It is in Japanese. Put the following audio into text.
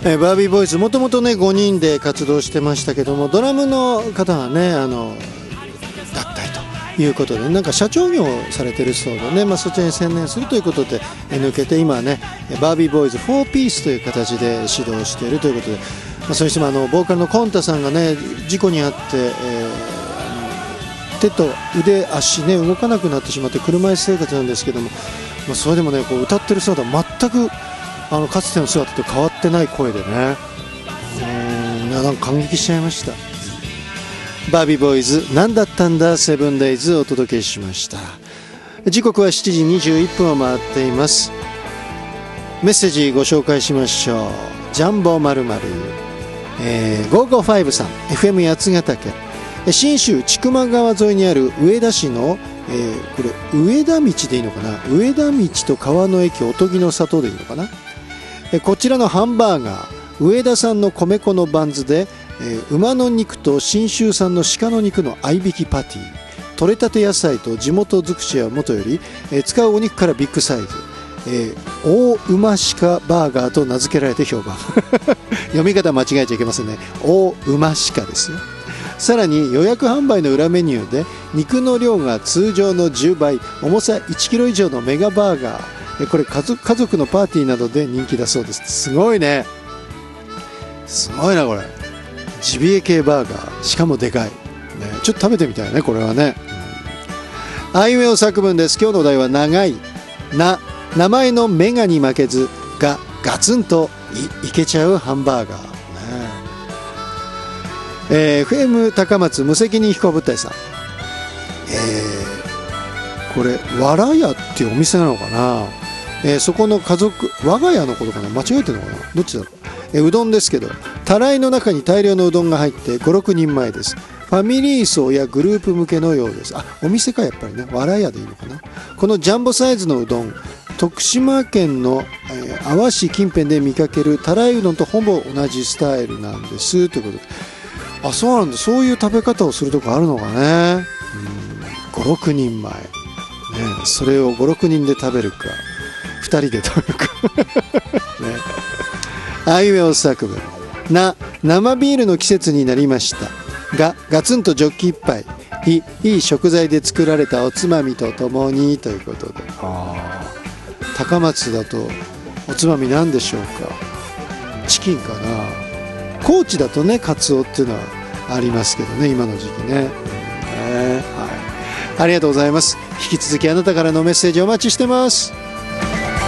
バービーボーイズもともとね5人で活動してましたけども、ドラムの方がね脱退ということで、なんか社長業をされてるそうでね、そちらに専念するということで抜けて、今はねバービーボーイズ4ピースという形で指導しているということで、それにしてもボーカルのコンタさんがね事故に遭って、手と腕足ね動かなくなってしまって車椅子生活なんですけども、それでもねこう歌ってる姿は全くかつての姿と変わってない声でね、なんか感激しちゃいました。バービーボーイズなんだったんだセブンデイズお届けしました。時刻は7時21分を回っています。メッセージご紹介しましょう。ジャンボ〇〇、555さん FM 八ヶ岳、信州千曲川沿いにある上田市の、これ上田道でいいのかな、上田道と川の駅おとぎの里でいいのかな、こちらのハンバーガー上田産の米粉のバンズで、馬の肉と信州産の鹿の肉の合いびきパティ、取れたて野菜と地元尽くしはもとより、使うお肉からビッグサイズ、大馬鹿バーガーと名付けられて評判読み方間違えちゃいけませんね。大馬鹿ですよ。さらに予約販売の裏メニューで肉の量が通常の10倍、重さ1キロ以上のメガバーガー、これ家族のパーティーなどで人気だそうです。すごいね、すごいなこれ。ジビエ系バーガー、しかもでかい、ね、ちょっと食べてみたいねこれはね。あいうえお作文です。今日のお題は長い名前のメガに負けずがガツンと いけちゃうハンバーガー、FM 高松無責任飛行物体さん、これわらやっていうお店なのかな、そこの家族我が家のことかな、間違えてるのかな、どっちだろう。うどんですけど、たらいの中に大量のうどんが入って5、6人前です。ファミリー層やグループ向けのようです。お店かやっぱりね、わらやでいいのかな。このジャンボサイズのうどん、徳島県の、阿波市近辺で見かけるたらいうどんとほぼ同じスタイルなんですということで、そうなんだ、そういう食べ方をするとこあるのかね。5、6人前、ね、それを5、6人で食べるか2人で食べるかね。あいうえお作文、生ビールの季節になりましたがガツンとジョッキ一杯、いい食材で作られたおつまみとともにということで、高松だとおつまみなんでしょうか。チキンかな。高知だとねカツオっていうのはありますけどね、今の時期ね、はい、ありがとうございます。引き続きあなたからのメッセージお待ちしてます。